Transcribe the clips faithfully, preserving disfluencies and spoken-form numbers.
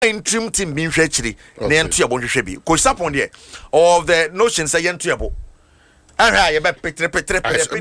interim team being actually near to your bone should be. Coach Sapon there of the notion say yen to ah, you bet Petre Petre Petre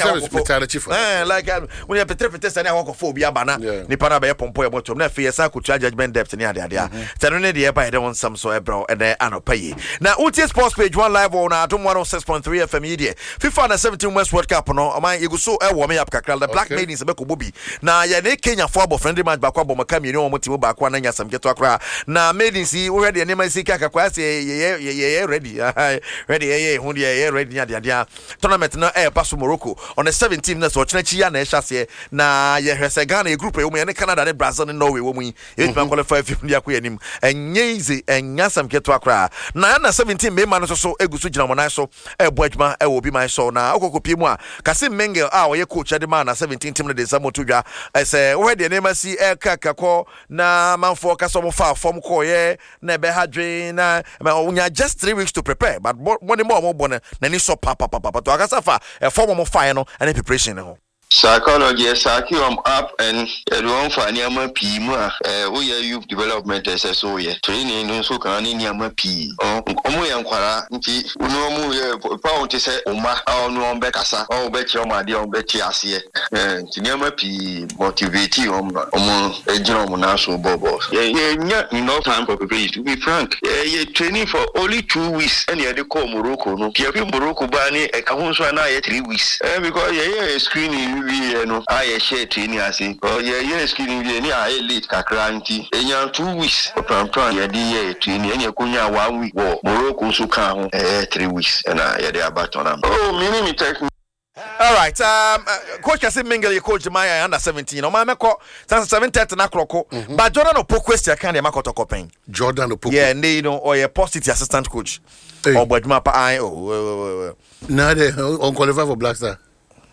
like when you Petre Petre and I walk phobia banner, Nipana by Pompo about to never fear could charge judgment depth near the idea. Telling the air by the one some so bro and then I pay. Now, U T Sports page one live on our one oh six point three F M media. FIFA and seventeen West World Cup no, my you go so a warming up kakral the black maidens a beko booby. Now, ya ne Kenya football friendly match back up Makam, you know, Motimu back one and some get to a cry. Now, maidens see already a name I see Kakakwasi, yeah, yeah, yeah, ready, ready, yeah, who yeah, ready. Tournament no air pass Morocco on the seventeenth na so China na ehwase na ye hwese Ghana e group e wo me Canada ne Brazil ne Norway wo mu e tuma qualify fi ndi akwa anim enye ize enya sam keto akra na na seventeen me ma no so egusu gina mo nan so e bo adwuma e wo bi man so na okokopie mu a Kasim Mengel a wo ye coach de man na seventeen team ne de samo tudwa e se wo de ne ma si e kakako na manfo ka so mo fa form ko ye na be hadwe na unya just three weeks to prepare but one more mo bona na ni so papa papa to akasafa e form mo fire no and preparation no psychology saki um up and e don fa ni ama pi mu a eh wo ya youth development so ye training no so kan ni ama pi omo ye nkwara nti no mu ye pa won te se oma a no on be kasa o be chi o ma de on be chi ase eh nti ni ama pi motivate om omo e jino mo na so bobo ye ye nya no time for preparation to be frank ye training for only two weeks and ye de ko Morocco no ye fi Morocco ba ni e ka ho so na ye three weeks eh because ye ye screening we no I share training ase oh yeah yeah screening we ni I elite kakra nti enya two weeks plan plan ye dey training enya konya one week wo Morocco so kan ho eh three weeks and I dey abaton am oh me me take. All right, um, uh, Coach Kasim Mengel, you coach my under seventeen. No, my meko seven thirty na kroko. But Jordan Opoku can the makoto kopeng. Jordan Opoku. Yeah, and you know, or your positive assistant coach. Hey. Or but my pa oh. Now they on qualify for Black Star.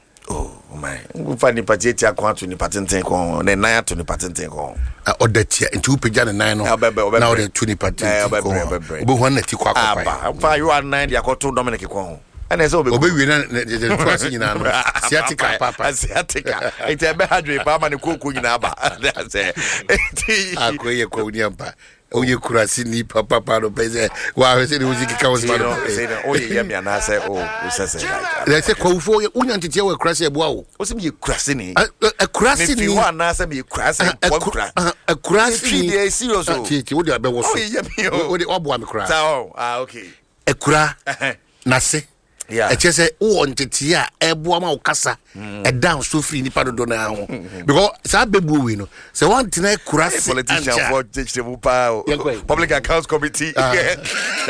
Oh my, we find the party to the patent con, then nine to the patent con. Or that year, and two pajan and nine. Now they're twenty patent. But one that you qualify. You are nine, you got two Dominic con. And as always, we the trust in Asiatica, Papa, Asiatica. It's a bad dream, Papa, and Kuku in Abba. That's it. I go your Kodiampa. Oh, you Kurasini, Papa, Pado Pese. Well, I said it was the oh, yeah, me and I say, oh, they say, call for you, Union to tell a crassy wow. What's me crassini? A crassy, you want answer me crassy, a crassy, a serious. Oh, yeah, what the Obama crass. Oh, okay. A cra, Nasi. Yeah, I just say, oh, on Titia, a boama cassa, a down so free in Pado Dona. Because it's a baby, you know. So one tonight, crass politician for the power, public accounts committee. I'm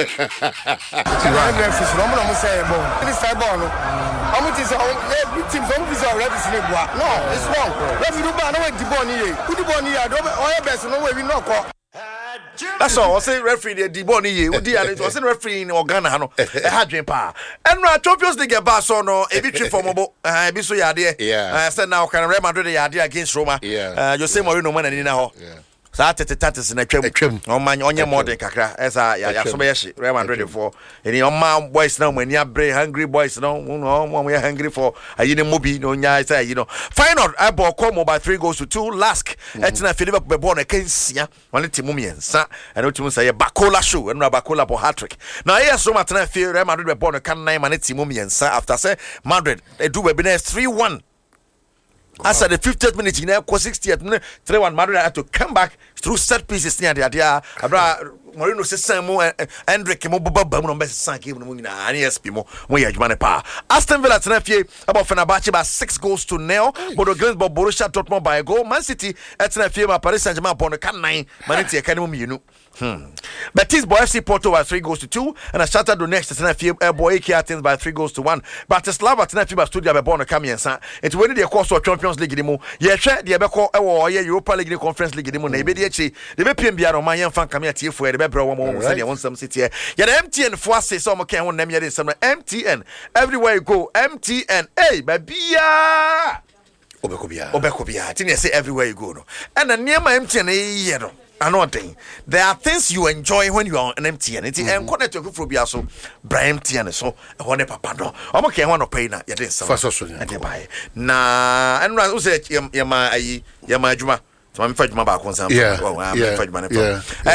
that's all. I say referee the Diboni ye. Udi and was referee in Ghana no. E had dream pa. And na Champions League ba so no e bi three formable. Eh bi so yade. I said now can Real Madrid yade against Roma. Uh Jose Mourinho man ni na ho. Sa tete tatis na twam. On man onye modern kakra. Esa ya ya so be ye Real Madrid for. Eni on man boys now mani abre hungry boys no. No we hungry for ayine mobi no nya say you know. Final I ball come by three goals to two. Lask etina Philippe be ball na kensia. One team miensa. And no team say Bakola show and Bakola for hat-trick. Now yes so matena feel Real Madrid be ball na kan nine man team miensa after say Madrid they do be next three one. As at the fiftieth minute, you know, sixtieth minute, three one Madrid had to come back through set pieces near the idea. Abra Mourinho says Samu and Hendrick Moboba on best sank even when I S P mo when you had pa. Aston Villa Tenefie about Fenerbahce by six goals to nil. Bodo Glimt by Borussia Dortmund by a goal. Man City at Tenefie by Paris Saint-Germain upon the can nine. Manity Academy, you know. Hmm. Betis by F C Porto by three goals to two, and a Shakhtar Donetsk Tenefie boy A K Athens by three goals to one. Bratislava Tenefie by Stuttgart by Borno Kamiensa. It's when the course of Champions League demo. Yeah, share the Abeko or Europa League Conference League demo. Na ibedi the be P M B R my young fan Kamia T for the be bro one say want some city. Yeah, the M T N for say some can one name here some M T N everywhere you go. M T N, hey, baby. Obekobia. Obekobia. Tin say everywhere you go no. And the near my M T N here no. Another thing, there are things you enjoy when you are on M T N. It's and connect to Fubia so Brian M T N so one papa no. I'm okay one of pay na ya den some. And you buy. Na and who say yama yama juma. So I'm fed my back on some. Yeah. I'm fed my.